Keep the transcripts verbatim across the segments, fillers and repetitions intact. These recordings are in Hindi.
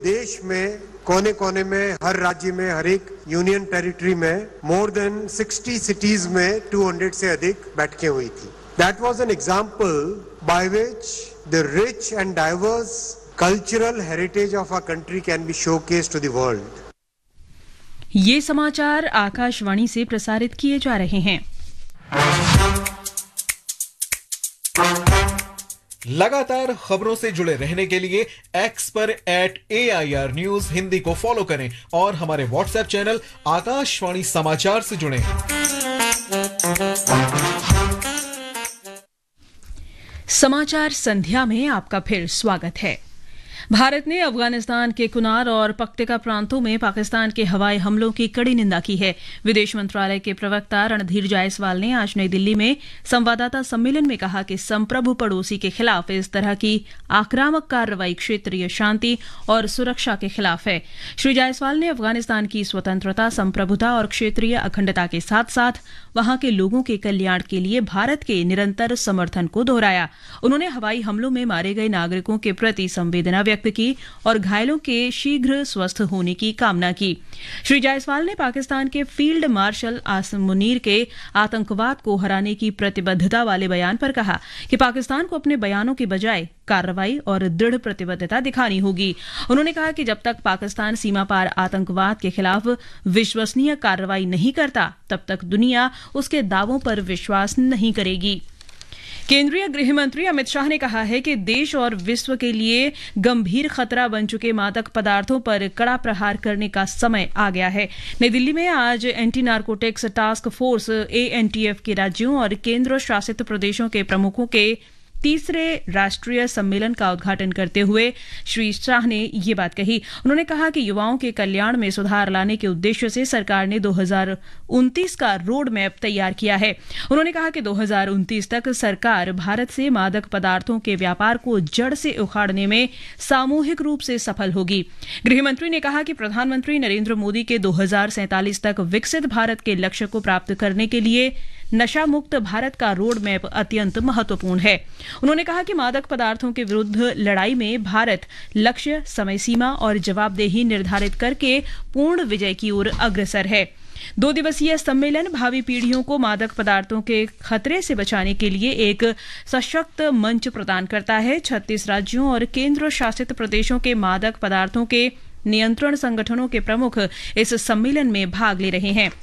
देश में कोने कोने में, हर राज्य में, हर एक यूनियन टेरिटरी में मोर देन सिक्सटी सिटीज में टू हंड्रेड से अधिक बैठकें हुई थी। That was an example by which the rich and diverse cultural heritage of our country can be showcased to the world. ये समाचार आकाशवाणी से प्रसारित किए जा रहे हैं। लगातार खबरों से जुड़े रहने के लिए एक्स पर eight A I R news Hindi को फॉलो करें और हमारे व्हाट्सएप चैनल आकाशवाणी समाचार से जुड़ें। समाचार संध्या में आपका फिर स्वागत है। भारत ने अफगानिस्तान के कुनार और पक्तिका प्रांतों में पाकिस्तान के हवाई हमलों की कड़ी निंदा की है। विदेश मंत्रालय के प्रवक्ता रणधीर जायसवाल ने आज नई दिल्ली में संवाददाता सम्मेलन में कहा कि संप्रभु पड़ोसी के खिलाफ इस तरह की आक्रामक कार्रवाई क्षेत्रीय शांति और सुरक्षा के खिलाफ है। श्री जायसवाल ने अफगानिस्तान की स्वतंत्रता, संप्रभुता और क्षेत्रीय अखंडता के साथ साथ वहां के लोगों के कल्याण के लिए भारत के निरंतर समर्थन को दोहराया। उन्होंने हवाई हमलों में मारे गए नागरिकों के प्रति संवेदना व्यक्त की और घायलों के शीघ्र स्वस्थ होने की कामना की। श्री जायसवाल ने पाकिस्तान के फील्ड मार्शल आसिम मुनीर के आतंकवाद को हराने की प्रतिबद्धता वाले बयान पर कहा कि पाकिस्तान को अपने बयानों के बजाय कार्रवाई और दृढ़ प्रतिबद्धता दिखानी होगी। उन्होंने कहा कि जब तक पाकिस्तान सीमा पार आतंकवाद के खिलाफ विश्वसनीय कार्रवाई नहीं करता, तब तक दुनिया उसके दावों पर विश्वास नहीं करेगी। केंद्रीय गृह मंत्री अमित शाह ने कहा है कि देश और विश्व के लिए गंभीर खतरा बन चुके मादक पदार्थों पर कड़ा प्रहार करने का समय आ गया है। नई दिल्ली में आज anti narcotics task force A N T F के राज्यों और केंद्र शासित प्रदेशों के प्रमुखों के तीसरे राष्ट्रीय सम्मेलन का उद्घाटन करते हुए श्री शाह ने ये बात कही। उन्होंने कहा कि युवाओं के कल्याण में सुधार लाने के उद्देश्य से सरकार ने दो हज़ार उनतीस का रोड मैप तैयार किया है। उन्होंने कहा कि दो हज़ार उनतीस तक सरकार भारत से मादक पदार्थों के व्यापार को जड़ से उखाड़ने में सामूहिक रूप से सफल होगी। गृह मंत्री ने कहा कि प्रधानमंत्री नरेंद्र मोदी के दो हज़ार सैंतालीस तक विकसित भारत के लक्ष्य को प्राप्त करने के लिए नशा मुक्त भारत का रोड मैप अत्यंत महत्वपूर्ण है। उन्होंने कहा कि मादक पदार्थों के विरुद्ध लड़ाई में भारत लक्ष्य, समय सीमा और जवाबदेही निर्धारित करके पूर्ण विजय की ओर अग्रसर है। दो दिवसीय सम्मेलन भावी पीढ़ियों को मादक पदार्थों के खतरे से बचाने के लिए एक सशक्त मंच प्रदान करता है। छत्तीस राज्यों और केंद्र शासित प्रदेशों के मादक पदार्थों के नियंत्रण संगठनों के प्रमुख इस सम्मेलन में भाग ले रहे हैं।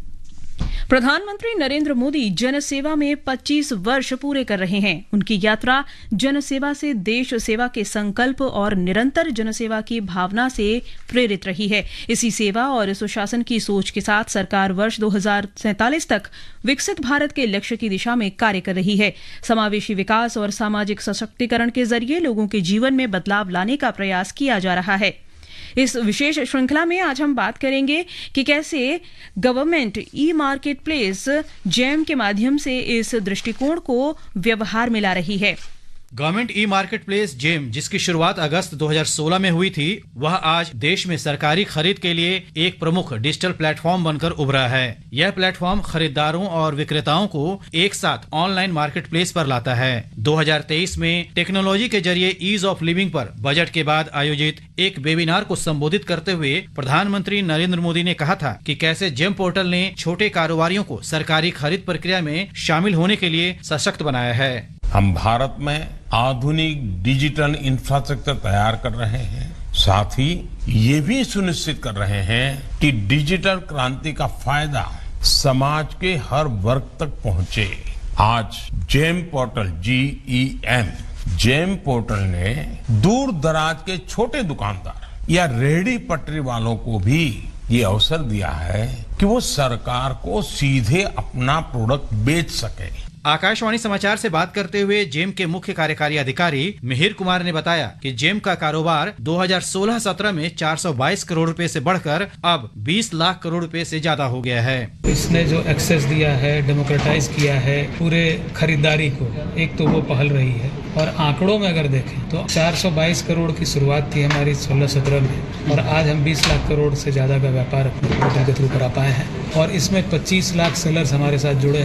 प्रधानमंत्री नरेंद्र मोदी जनसेवा में पच्चीस वर्ष पूरे कर रहे हैं। उनकी यात्रा जनसेवा से देश सेवा के संकल्प और निरंतर जनसेवा की भावना से प्रेरित रही है। इसी सेवा और सुशासन की सोच के साथ सरकार वर्ष दो हज़ार सैंतालीस तक विकसित भारत के लक्ष्य की दिशा में कार्य कर रही है। समावेशी विकास और सामाजिक सशक्तिकरण के जरिए लोगों के जीवन में बदलाव लाने का प्रयास किया जा रहा है। इस विशेष श्रृंखला में आज हम बात करेंगे कि कैसे government e market place GeM के माध्यम से इस दृष्टिकोण को व्यवहार में ला रही है। Government e market place GeM, जिसकी शुरुआत अगस्त दो हज़ार सोलह में हुई थी, वह आज देश में सरकारी खरीद के लिए एक प्रमुख डिजिटल प्लेटफॉर्म बनकर उभरा है। यह प्लेटफॉर्म खरीदारों और विक्रेताओं को एक साथ ऑनलाइन मार्केट प्लेस पर लाता है। दो हज़ार तेईस में टेक्नोलॉजी के जरिए ईज ऑफ लिविंग पर बजट के बाद आयोजित एक वेबिनार को संबोधित करते हुए प्रधानमंत्री नरेंद्र मोदी ने कहा था कि कैसे जेम पोर्टल ने छोटे कारोबारियों को सरकारी खरीद प्रक्रिया में शामिल होने के लिए सशक्त बनाया है। हम भारत में आधुनिक डिजिटल इंफ्रास्ट्रक्चर तैयार कर रहे हैं, साथ ही ये भी सुनिश्चित कर रहे हैं कि डिजिटल क्रांति का फायदा समाज के हर वर्ग तक पहुंचे। आज जेम पोर्टल जी ई एम जेम पोर्टल ने दूर दराज के छोटे दुकानदार या रेहड़ी पटरी वालों को भी ये अवसर दिया है कि वो सरकार को सीधे अपना प्रोडक्ट बेच सके। आकाशवाणी समाचार से बात करते हुए जेम के मुख्य कार्यकारी अधिकारी मिहिर कुमार ने बताया कि जेम का कारोबार दो हज़ार सोलह सत्रह में चार सौ बाईस करोड़ रुपए से बढ़कर अब बीस लाख करोड़ रुपए से ज्यादा हो गया है। इसने जो एक्सेस दिया है, डेमोक्रेटाइज किया है पूरे खरीदारी को, एक तो वो पहल रही है। और आंकड़ों में अगर देखें तो चार सौ बाईस करोड़ की शुरुआत थी हमारी सोलह सत्रह में, और आज हम बीस लाख करोड़ से ज्यादा का व्यापार पोर्टल के थ्रू करा पाए हैं, और इसमें पच्चीस लाख सेलर्स हमारे साथ जुड़े हैं।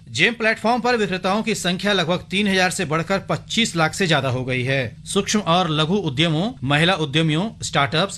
जेम प्लेटफॉर्म पर विक्रेताओं की संख्या लगभग तीन हजार से बढ़कर पच्चीस लाख से ज्यादा हो गई है। सूक्ष्म और लघु उद्यमों, महिला उद्यमियों, स्टार्टअप्स,